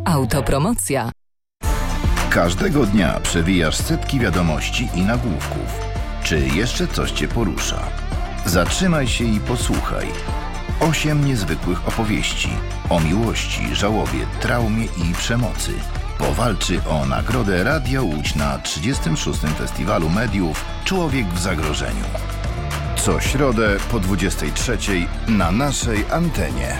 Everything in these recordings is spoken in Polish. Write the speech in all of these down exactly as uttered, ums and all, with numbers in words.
Autopromocja. Każdego dnia przewijasz setki wiadomości i nagłówków. Czy jeszcze coś Cię porusza? Zatrzymaj się i posłuchaj. Osiem niezwykłych opowieści o miłości, żałobie, traumie i przemocy. Powalczy o nagrodę Radia Łódź na trzydziestym szóstym Festiwalu Mediów Człowiek w zagrożeniu. Co środę po dwudziestej trzeciej na naszej antenie.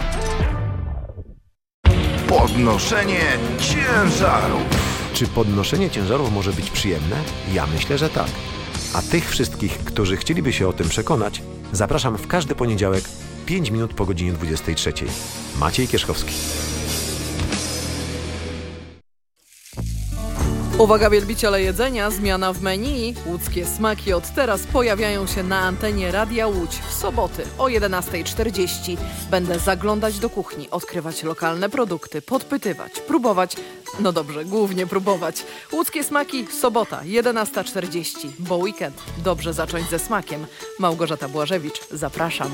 Podnoszenie ciężarów. Czy podnoszenie ciężarów może być przyjemne? Ja myślę, że tak. A tych wszystkich, którzy chcieliby się o tym przekonać, zapraszam w każdy poniedziałek, pięć minut po godzinie dwudziestej trzeciej. Maciej Kierzkowski. Uwaga wielbiciele jedzenia, zmiana w menu. Łódzkie smaki od teraz pojawiają się na antenie Radia Łódź w soboty o jedenastej czterdzieści. Będę zaglądać do kuchni, odkrywać lokalne produkty, podpytywać, próbować, no dobrze, głównie próbować. Łódzkie smaki, sobota, jedenasta czterdzieści, bo weekend dobrze zacząć ze smakiem. Małgorzata Błażewicz, zapraszam.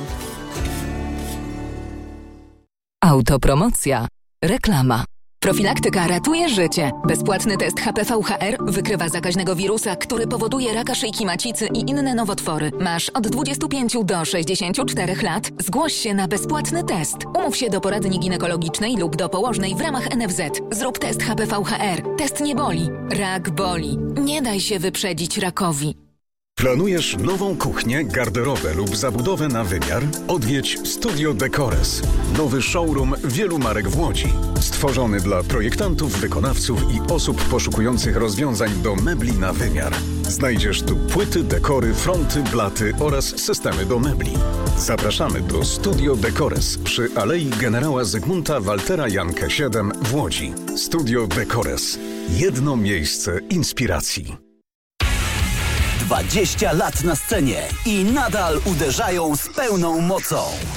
Autopromocja. Reklama. Profilaktyka ratuje życie. Bezpłatny test H P V H R wykrywa zakaźnego wirusa, który powoduje raka szyjki macicy i inne nowotwory. Masz od dwudziestu pięciu do sześćdziesięciu czterech lat. Zgłoś się na bezpłatny test. Umów się do poradni ginekologicznej lub do położnej w ramach N F Z. Zrób test H P V H R. Test nie boli. Rak boli. Nie daj się wyprzedzić rakowi. Planujesz nową kuchnię, garderobę lub zabudowę na wymiar? Odwiedź Studio Decores. Nowy showroom wielu marek w Łodzi. Stworzony dla projektantów, wykonawców i osób poszukujących rozwiązań do mebli na wymiar. Znajdziesz tu płyty, dekory, fronty, blaty oraz systemy do mebli. Zapraszamy do Studio Decores przy Alei Generała Zygmunta Waltera Jankę siedem w Łodzi. Studio Decores. Jedno miejsce inspiracji. dwadzieścia lat na scenie i nadal uderzają z pełną mocą.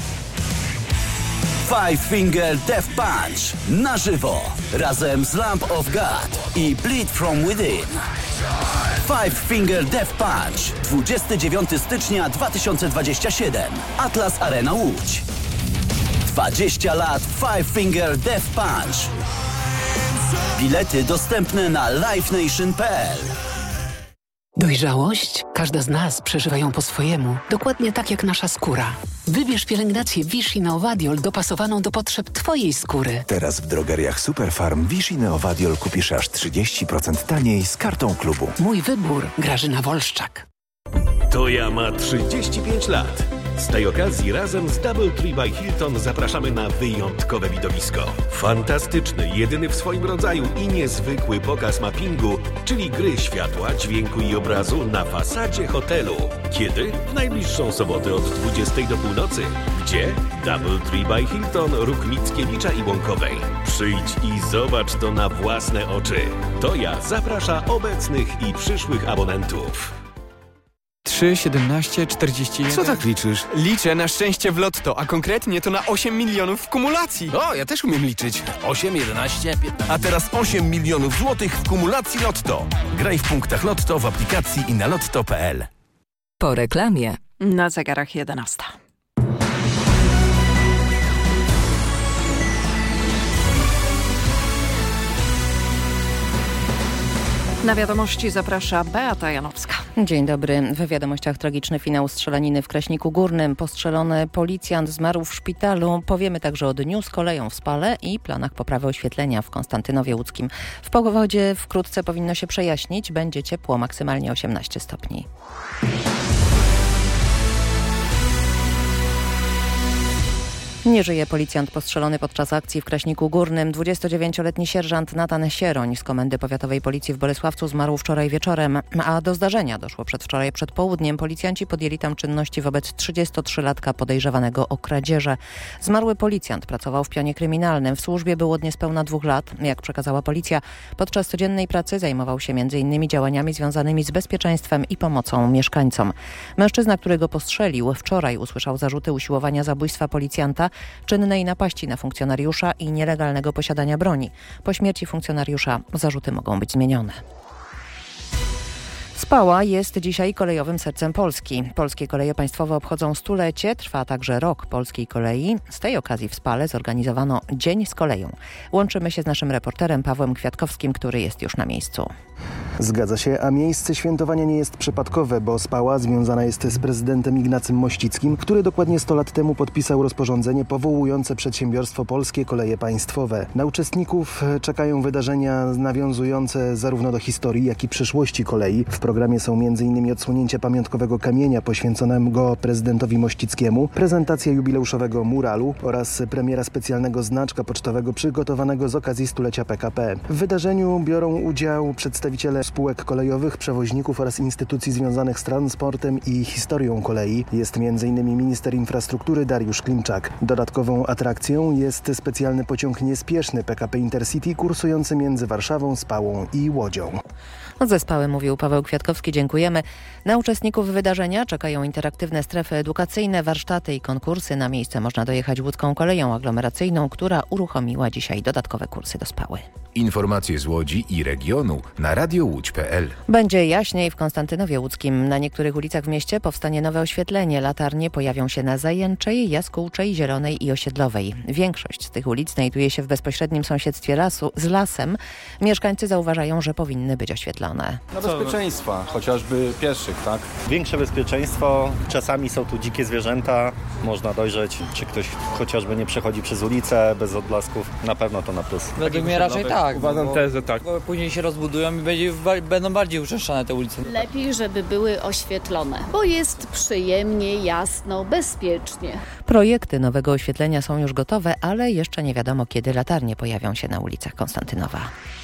Five Finger Death Punch na żywo razem z Lamb of God i Bleed From Within. Five Finger Death Punch dwudziestego dziewiątego stycznia dwa tysiące dwudziestego siódmego. Atlas Arena Łódź. dwadzieścia lat Five Finger Death Punch. Bilety dostępne na live nation kropka p l. Dojrzałość? Każda z nas przeżywa ją po swojemu, dokładnie tak jak nasza skóra. Wybierz pielęgnację Vichy Neovadiol dopasowaną do potrzeb Twojej skóry. Teraz w drogeriach Superfarm Vichy Neovadiol kupisz aż trzydzieści procent taniej z kartą klubu. Mój wybór. Grażyna Wolszczak. Toja ma trzydzieści pięć lat. Z tej okazji razem z DoubleTree by Hilton zapraszamy na wyjątkowe widowisko. Fantastyczny, jedyny w swoim rodzaju i niezwykły pokaz mappingu, czyli gry światła, dźwięku i obrazu na fasadzie hotelu. Kiedy? W najbliższą sobotę od dwudziestej do północy. Gdzie? DoubleTree by Hilton, Róg Mickiewicza i Łąkowej. Przyjdź i zobacz to na własne oczy. Toja zaprasza obecnych i przyszłych abonentów. trzy, siedemnaście, czterdzieści jeden. Co tak liczysz? Liczę na szczęście w lotto, a konkretnie to na osiem milionów w kumulacji. O, ja też umiem liczyć. osiem, jedenaście, piętnaście. A teraz osiem milionów złotych w kumulacji Lotto. Graj w punktach Lotto w aplikacji i na lotto kropka p l. Po reklamie. Na zegarach jedenasta. Na wiadomości zaprasza Beata Janowska. Dzień dobry. W wiadomościach tragiczny finał strzelaniny w Kraśniku Górnym. Postrzelony policjant zmarł w szpitalu. Powiemy także o dniu z koleją w Spale i planach poprawy oświetlenia w Konstantynowie Łódzkim. W pogodzie wkrótce powinno się przejaśnić. Będzie ciepło, maksymalnie osiemnaście stopni. Nie żyje policjant postrzelony podczas akcji w Kraśniku Górnym. dwudziestodziewięcioletni sierżant Natan Sieroń z Komendy Powiatowej Policji w Bolesławcu zmarł wczoraj wieczorem, a do zdarzenia doszło przedwczoraj przed południem. Policjanci podjęli tam czynności wobec trzydziestotrzylatka podejrzewanego o kradzieże. Zmarły policjant pracował w pionie kryminalnym. W służbie był od niespełna dwóch lat. Jak przekazała policja, podczas codziennej pracy zajmował się między innymi działaniami związanymi z bezpieczeństwem i pomocą mieszkańcom. Mężczyzna, którego postrzelił, wczoraj usłyszał zarzuty usiłowania zabójstwa policjanta, czynnej napaści na funkcjonariusza i nielegalnego posiadania broni. Po śmierci funkcjonariusza zarzuty mogą być zmienione. Spała jest dzisiaj kolejowym sercem Polski. Polskie Koleje Państwowe obchodzą stulecie, trwa także rok polskiej kolei. Z tej okazji w Spale zorganizowano Dzień z koleją. Łączymy się z naszym reporterem Pawłem Kwiatkowskim, który jest już na miejscu. Zgadza się, a miejsce świętowania nie jest przypadkowe, bo Spała związana jest z prezydentem Ignacym Mościckim, który dokładnie sto lat temu podpisał rozporządzenie powołujące przedsiębiorstwo Polskie Koleje Państwowe. Na uczestników czekają wydarzenia nawiązujące zarówno do historii, jak i przyszłości kolei. W programie są między innymi odsłonięcie pamiątkowego kamienia poświęconego prezydentowi Mościckiemu, prezentacja jubileuszowego muralu oraz premiera specjalnego znaczka pocztowego przygotowanego z okazji stulecia P K P. W wydarzeniu biorą udział przedstawiciele spółek kolejowych, przewoźników oraz instytucji związanych z transportem i historią kolei. Jest między innymi minister infrastruktury Dariusz Klimczak. Dodatkową atrakcją jest specjalny pociąg niespieszny P K P Intercity kursujący między Warszawą, Spałą i Łodzią. Ze Spały mówił Paweł Kwiatkowski, dziękujemy. Na uczestników wydarzenia czekają interaktywne strefy edukacyjne, warsztaty i konkursy. Na miejsce można dojechać łódzką koleją aglomeracyjną, która uruchomiła dzisiaj dodatkowe kursy do Spały. Informacje z Łodzi i regionu na radio łódź kropka p l. Będzie jaśniej w Konstantynowie Łódzkim. Na niektórych ulicach w mieście powstanie nowe oświetlenie. Latarnie pojawią się na Zajęczej, Jaskółczej, Zielonej i Osiedlowej. Większość z tych ulic znajduje się w bezpośrednim sąsiedztwie lasu, z lasem. Mieszkańcy zauważają, że powinny być oświetlone. Na bezpieczeństwa, chociażby pieszych, tak? Większe bezpieczeństwo, czasami są tu dzikie zwierzęta, można dojrzeć, czy ktoś chociażby nie przechodzi przez ulicę bez odblasków, na pewno to na plus. Według mnie raczej tak. Uważam bo, też, że tak. Bo później się rozbudują i będzie, będą bardziej uczęszczane te ulice. Lepiej, żeby były oświetlone, bo jest przyjemnie, jasno, bezpiecznie. Projekty nowego oświetlenia są już gotowe, ale jeszcze nie wiadomo, kiedy latarnie pojawią się na ulicach Konstantynowa.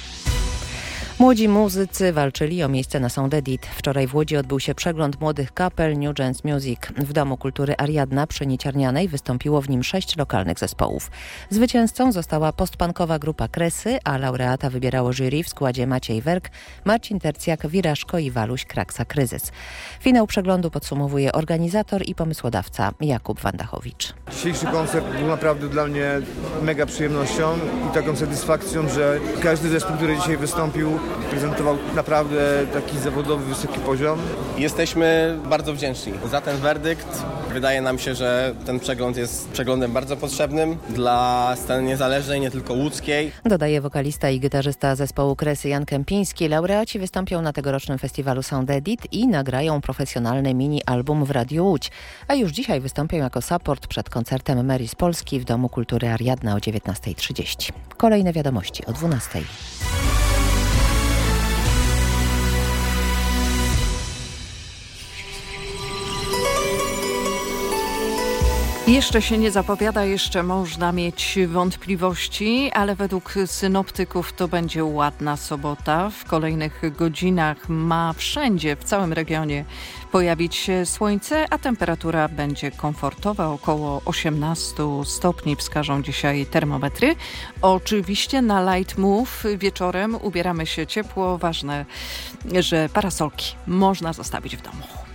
Młodzi muzycy walczyli o miejsce na Sound Edit. Wczoraj w Łodzi odbył się przegląd młodych kapel New Gens Music. W Domu Kultury Ariadna przy Niciarnianej wystąpiło w nim sześć lokalnych zespołów. Zwycięzcą została postpunkowa grupa Kresy, a laureata wybierało jury w składzie Maciej Werk, Marcin Tercjak, Wiraszko i Waluś Kraksa Kryzys. Finał przeglądu podsumowuje organizator i pomysłodawca Jakub Wandachowicz. Dzisiejszy koncert był naprawdę dla mnie mega przyjemnością i taką satysfakcją, że każdy zespół, który dzisiaj wystąpił, prezentował naprawdę taki zawodowy, wysoki poziom. Jesteśmy bardzo wdzięczni za ten werdykt. Wydaje nam się, że ten przegląd jest przeglądem bardzo potrzebnym dla sceny niezależnej, nie tylko łódzkiej. Dodaje wokalista i gitarzysta zespołu Kresy Jan Kępiński. Laureaci wystąpią na tegorocznym festiwalu Sound Edit i nagrają profesjonalny mini-album w Radiu Łódź. A już dzisiaj wystąpią jako support przed koncertem Mary z Polski w Domu Kultury Ariadna o dziewiętnasta trzydzieści. Kolejne wiadomości o dwunastej. Jeszcze się nie zapowiada, jeszcze można mieć wątpliwości, ale według synoptyków to będzie ładna sobota. W kolejnych godzinach ma wszędzie, w całym regionie pojawić się słońce, a temperatura będzie komfortowa, około osiemnaście stopni wskażą dzisiaj termometry. Oczywiście na Light Move wieczorem ubieramy się ciepło. Ważne, że parasolki można zostawić w domu.